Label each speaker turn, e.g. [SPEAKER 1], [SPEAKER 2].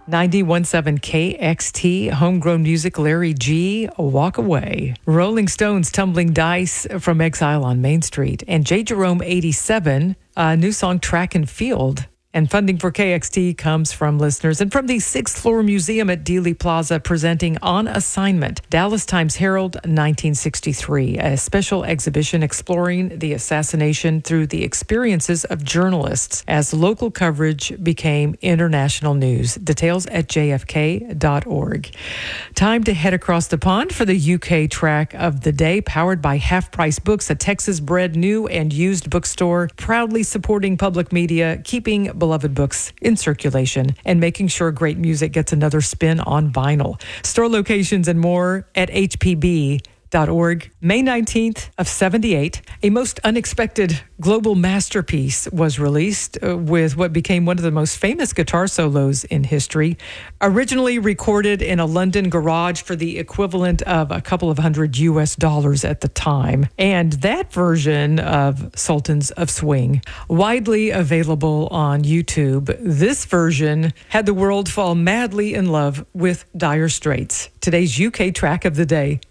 [SPEAKER 1] 91.7 KXT, homegrown music, Larry G, Walk Away. Rolling Stones, Tumbling Dice from Exile on Main Street. And J. Jerome 87, new song, Track and Field. And funding for KXT comes from listeners and from the 6th Floor Museum at Dealey Plaza, presenting On Assignment, Dallas Times-Herald, 1963, a special exhibition exploring the assassination through the experiences of journalists as local coverage became international news. Details at jfk.org. Time to head across the pond for the UK track of the day, powered by Half Price Books, a Texas-bred new and used bookstore, proudly supporting public media, keeping beloved books in circulation, and making sure great music gets another spin on vinyl. Store locations and more at hpb.org. May 19th of 78, a most unexpected global masterpiece was released with what became one of the most famous guitar solos in history. Originally recorded in a London garage for the equivalent of a couple of $100 US at the time. And that version of Sultans of Swing, widely available on YouTube. This version had the world fall madly in love with Dire Straits. Today's UK track of the day.